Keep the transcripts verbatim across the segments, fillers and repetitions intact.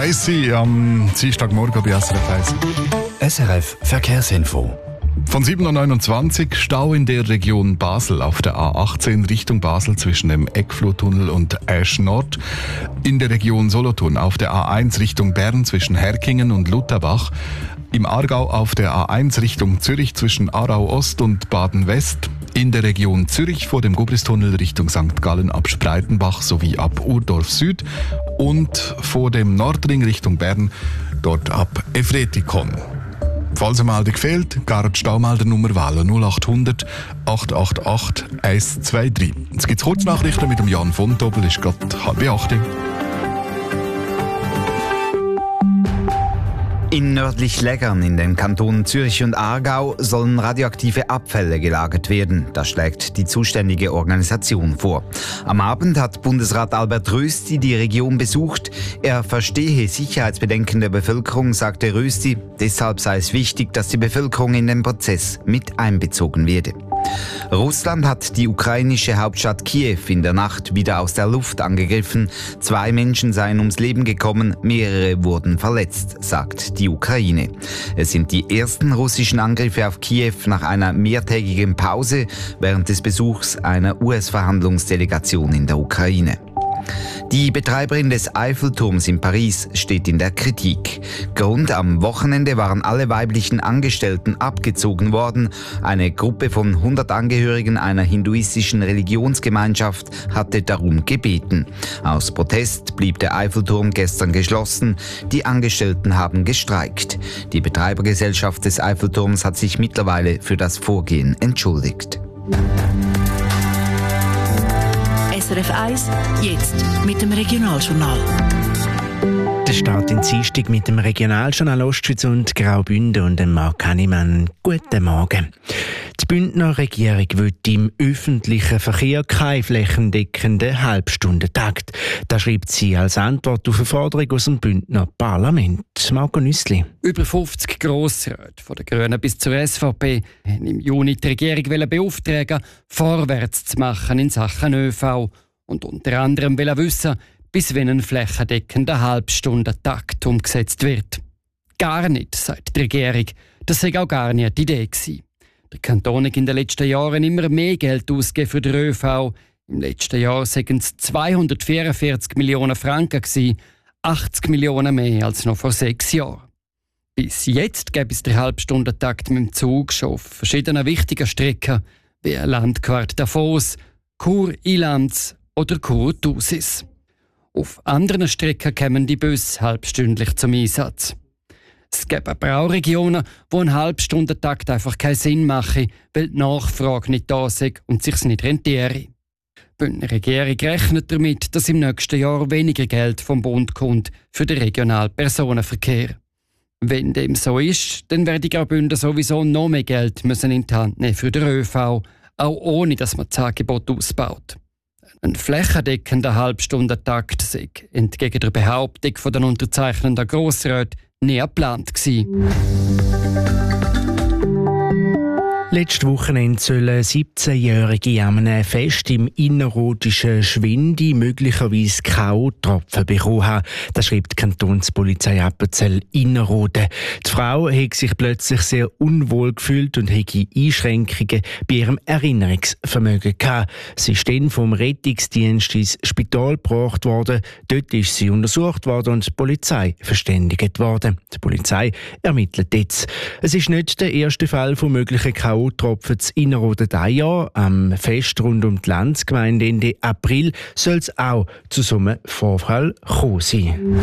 dreißig am Dienstagmorgen bei S R F eins. S R F Verkehrsinfo. Von sieben Uhr neunundzwanzig Stau in der Region Basel auf der A achtzehn Richtung Basel zwischen dem Eckflohtunnel und Asch Nord. In der Region Solothurn auf der A eins Richtung Bern zwischen Herkingen und Lutherbach. Im Aargau auf der A eins Richtung Zürich zwischen Aarau Ost und Baden West. In der Region Zürich vor dem Gubristunnel Richtung Sankt Gallen ab Spreitenbach sowie ab Urdorf Süd. Und vor dem Nordring Richtung Bern dort ab Efretikon. Falls eine Meldung fehlt, gerne die Staumeldernummer wählen null acht hundert acht acht acht eins zwei drei. Jetzt gibt es Kurznachrichten mit dem Jan von Tobel, ist gerade halb acht. In Nördlich-Leggern in den Kantonen Zürich und Aargau sollen radioaktive Abfälle gelagert werden. Das schlägt die zuständige Organisation vor. Am Abend hat Bundesrat Albert Rösti die Region besucht. Er verstehe Sicherheitsbedenken der Bevölkerung, sagte Rösti. Deshalb sei es wichtig, dass die Bevölkerung in den Prozess mit einbezogen werde. Russland hat die ukrainische Hauptstadt Kiew in der Nacht wieder aus der Luft angegriffen. Zwei Menschen seien ums Leben gekommen, mehrere wurden verletzt, sagt die Ukraine. Es sind die ersten russischen Angriffe auf Kiew nach einer mehrtägigen Pause während des Besuchs einer U S-Verhandlungsdelegation in der Ukraine. Die Betreiberin des Eiffelturms in Paris steht in der Kritik. Grund: am Wochenende waren alle weiblichen Angestellten abgezogen worden. Eine Gruppe von hundert Angehörigen einer hinduistischen Religionsgemeinschaft hatte darum gebeten. Aus Protest blieb der Eiffelturm gestern geschlossen. Die Angestellten haben gestreikt. Die Betreibergesellschaft des Eiffelturms hat sich mittlerweile für das Vorgehen entschuldigt. S R F eins, jetzt mit dem Regionaljournal. Der Start in Dienstag mit dem Regionaljournal Ostschweiz und Graubünden und dem Marc Hannemann. Guten Morgen. Die Bündner Regierung will im öffentlichen Verkehr keinen flächendeckenden Halbstundentakt. Das schreibt sie als Antwort auf eine Forderung aus dem Bündner Parlament. Marco Nüssli. Über fünfzig Grossräte von den Grünen bis zur S V P haben im Juni die Regierung beauftragen, vorwärts zu machen in Sachen ÖV und unter anderem wissen, bis wenn ein flächendeckender Halbstundentakt umgesetzt wird. Gar nicht, sagt die Regierung. Das sei auch gar nicht die Idee gewesen. Der Kanton hat in den letzten Jahren immer mehr Geld ausgegeben für den ÖV. Im letzten Jahr waren es zweihundertvierundvierzig Millionen Franken gewesen, achtzig Millionen mehr als noch vor sechs Jahren. Bis jetzt gäbe es den Halbstundentakt mit dem Zug schon auf verschiedenen wichtigen Strecken, wie Landquart Davos, Chur-Ilanz oder Chur-Thusis. Auf anderen Strecken kämen die Busse halbstündlich zum Einsatz. Es gibt aber auch Regionen, wo ein Halbstundentakt einfach keinen Sinn mache, weil die Nachfrage nicht da sei und sich's nicht rentiere. Die Bündner Regierung rechnet damit, dass im nächsten Jahr weniger Geld vom Bund kommt für den regionalen Personenverkehr. Wenn dem so ist, dann werden die Graubünden sowieso noch mehr Geld müssen in die Hand nehmen für den ÖV, auch ohne dass man das Angebot ausbaut. Ein flächendeckender Halbstundentakt sei entgegen der Behauptung von den unterzeichnenden Grossräten nie geplant gewesen. Letztes Wochenende sollen siebzehnjährige an einem Fest im innerrhodischen Schwindi möglicherweise K O-Tropfen bekommen haben. Das schreibt die Kantonspolizei Appenzell Innerrhoden. Die Frau hat sich plötzlich sehr unwohl gefühlt und hatte Einschränkungen bei ihrem Erinnerungsvermögen gehabt. Sie ist dann vom Rettungsdienst ins Spital gebracht worden. Dort ist sie untersucht worden und die Polizei verständigt worden. Die Polizei ermittelt jetzt. Es ist nicht der erste Fall von möglichen K O-Tropfen zu Innerrhoden dieses Jahr. Am Fest rund um die Landsgemeinde Ende April soll es auch zu so einem Vorfall kommen sein.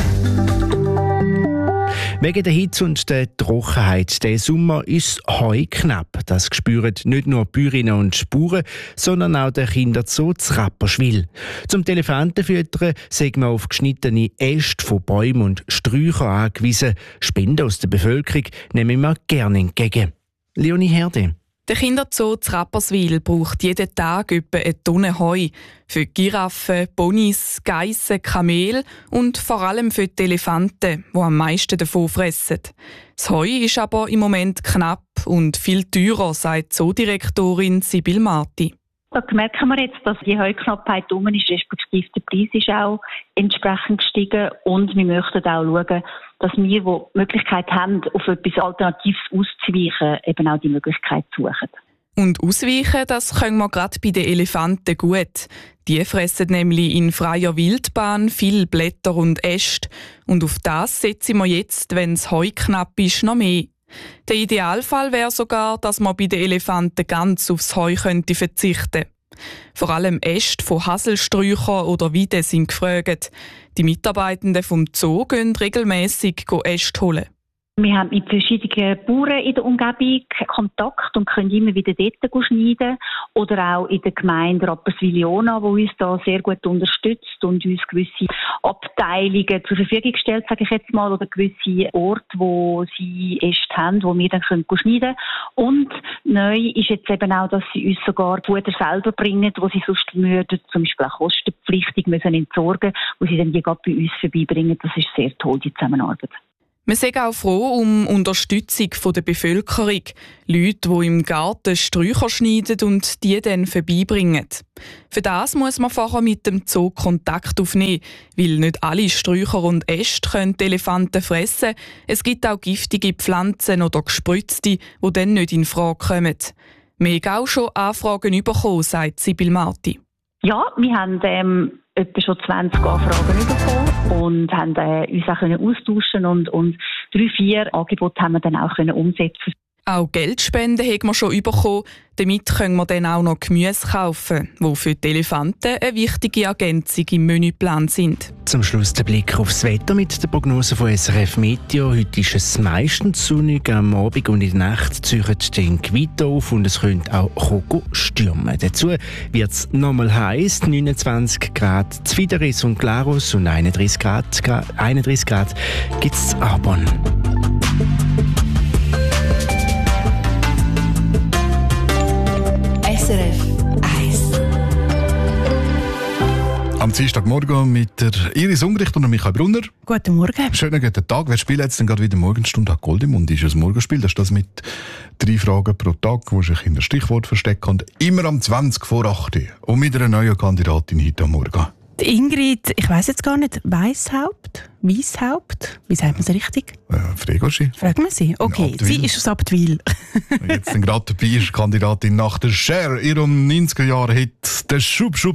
Wegen der Hitze und der Trockenheit der Sommer ist Heu knapp. Das spüren nicht nur die Bäuerinnen und Bauern, sondern auch der Kinderzoo zu Rapperswil. Zum Elefantenfüttern sind wir auf geschnittene Äste von Bäumen und Sträuchern angewiesen. Spenden aus der Bevölkerung nehmen wir gerne entgegen. Leonie Herde. Der Kinderzoo zu Rapperswil braucht jeden Tag etwa eine Tonne Heu. Für Giraffen, Ponys, Geissen, Kamele und vor allem für die Elefanten, die am meisten davon fressen. Das Heu ist aber im Moment knapp und viel teurer, sagt Zoodirektorin Sibyl Marti. Da merken wir jetzt, dass die Heuknappheit um ist, respektive der Preis ist auch entsprechend gestiegen. Und wir möchten auch schauen, dass wir, die die Möglichkeit haben, auf etwas Alternatives auszuweichen, eben auch die Möglichkeit suchen. Und ausweichen, das können wir gerade bei den Elefanten gut. Die fressen nämlich in freier Wildbahn viel Blätter und Äste. Und auf das setzen wir jetzt, wenn es Heu knapp ist, noch mehr. Der Idealfall wäre sogar, dass man bei den Elefanten ganz aufs Heu könnte verzichten. Vor allem Äste von Haselsträuchern oder Weiden sind gefragt. Die Mitarbeitenden vom Zoo gehen regelmässig Äste holen. Wir haben mit verschiedenen Bauern in der Umgebung Kontakt und können immer wieder dort schneiden. Oder auch in der Gemeinde Rapperswil-Jona, die uns da sehr gut unterstützt und uns gewisse Abteilungen zur Verfügung stellt, sage ich jetzt mal, oder gewisse Orte, wo sie Äste haben, wo wir dann können schneiden können. Und neu ist jetzt eben auch, dass sie uns sogar Futter selber bringen, wo sie sonst würden, zum Beispiel auch kostenpflichtig müssen entsorgen, wo sie dann die gerade bei uns vorbeibringen. Das ist sehr toll, die Zusammenarbeit. Wir sind auch froh um Unterstützung der Bevölkerung. Leute, die im Garten Sträucher schneiden und die dann vorbeibringen. Für das muss man vorher mit dem Zoo Kontakt aufnehmen, weil nicht alle Sträucher und Äste können die Elefanten fressen. Es gibt auch giftige Pflanzen oder gespritzte, die dann nicht in Frage kommen. Wir haben auch schon Anfragen bekommen, sagt Sibyl Marti. Ja, wir haben ähm, etwa schon zwanzig Anfragen bekommen und haben äh, uns auch können austauschen und, und drei, vier Angebote haben wir dann auch können umsetzen. Auch Geldspenden haben wir schon bekommen. Damit können wir dann auch noch Gemüse kaufen, die für die Elefanten eine wichtige Ergänzung im Menüplan sind. Zum Schluss der Blick aufs Wetter mit der Prognose von S R F Meteo. Heute ist es meistens sonnig, am Abend und in der Nacht ziehen den Gewitter auf und es könnte auch stürmen. Dazu wird es nochmal heiß, neunundzwanzig Grad zu Fideris und Glarus und einunddreißig Grad, einunddreißig Grad gibt es in Arbon. S R F eins. Am Dienstagmorgen mit der Iris Ungricht und Michael Brunner. Guten Morgen. Schönen guten Tag. Wer spielt jetzt denn gerade wieder Morgenstunde an Gold im Mund? Ist ein Morgenspiel. Das ist das mit drei Fragen pro Tag, wo sich in der Stichwort verstecken und immer am zwanzig vor acht und mit einer neuen Kandidatin heute am Morgen. Die Ingrid, ich weiss jetzt gar nicht, Weishaupt? Weishaupt? Wie sagt man es richtig? Äh, Fragen Sie. Fragen wir sie. Okay, sie ist aus Abtwil. Jetzt gerade dabei ist Kandidatin nach der Cher, ihrem neunziger Jahre Hit «Der Schub Schub